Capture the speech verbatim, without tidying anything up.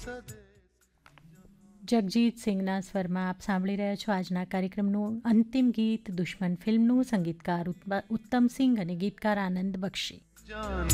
જગજીત સિંહના સ્વરમાં આપ સાંભળી રહ્યા છો આજના કાર્યક્રમનું અંતિમ ગીત દુશ્મન ફિલ્મનું. સંગીતકાર ઉત્તમ સિંહ અને ગીતકાર આનંદ બક્ષી.